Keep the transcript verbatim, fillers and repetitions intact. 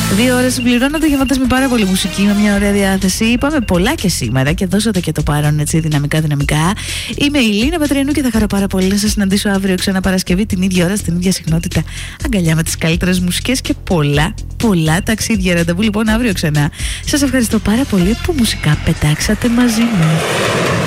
Δύο ώρες συμπληρώνονται γεμάτες με πάρα πολύ μουσική, με μια ωραία διάθεση. Είπαμε πολλά και σήμερα και δώσατε και το παρόν έτσι δυναμικά δυναμικά. Είμαι η Λίνα Πατριανού και θα χαρώ πάρα πολύ να σας συναντήσω αύριο ξανά Παρασκευή την ίδια ώρα, στην ίδια συχνότητα. Αγκαλιά με τις καλύτερες μουσικές και πολλά πολλά ταξίδια. Ραντεβού λοιπόν αύριο ξανά. Σας ευχαριστώ πάρα πολύ που μουσικά πετάξατε μαζί μου.